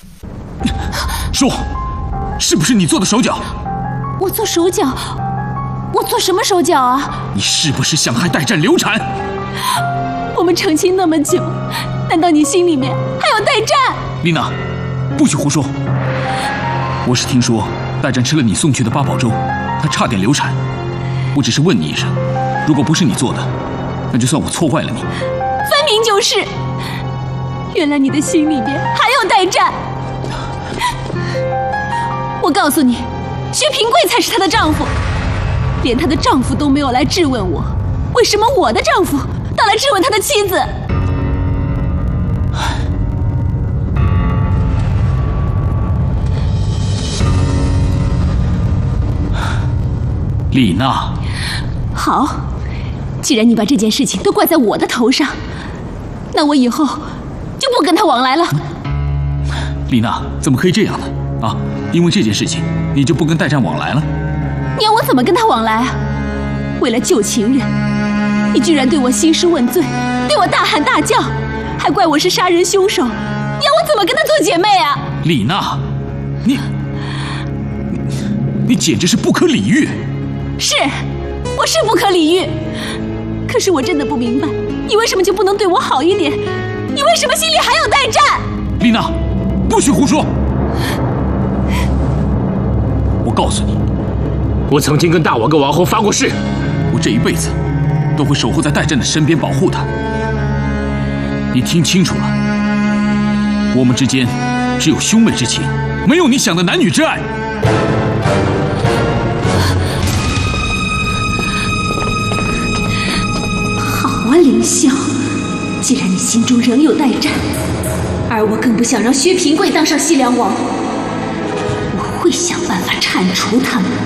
说，是不是你做的手脚？ 我做手脚？我做什么手脚啊？ 你是不是想害代战流产？ 我们成亲那么久，难道你心里面还有代战？ 丽娜，不许胡说！我是听说代战吃了你送去的八宝粥，他差点流产。我只是问你一声，如果不是你做的，那就算我错怪了你。 分明就是！原来你的心里面还有代战。我告诉你，薛平贵才是她的丈夫，连她的丈夫都没有来质问我，为什么我的丈夫倒来质问他的妻子？ 丽娜， 好，既然你把这件事情都怪在我的头上，那我以后就不跟他往来了。 丽娜，怎么可以这样呢？啊，因为这件事情你就不跟代战往来了？ 你要我怎么跟他往来啊？为了救情人，你居然对我兴师问罪，对我大喊大叫，还怪我是杀人凶手，你要我怎么跟他做姐妹啊？ 丽娜，你简直是不可理喻！ 是，我是不可理喻，可是我真的不明白，你为什么就不能对我好一点？你为什么心里还有代战？ 丽娜，不许胡说！我告诉你， 我曾经跟大王跟王后发过誓， 我这一辈子都会守护在代战的身边，保护他。你听清楚了，我们之间只有兄妹之情，没有你想的男女之爱。 好啊，凌霄，既然你心中仍有代战，而我更不想让薛平贵当上西凉王，我会想办法铲除他们。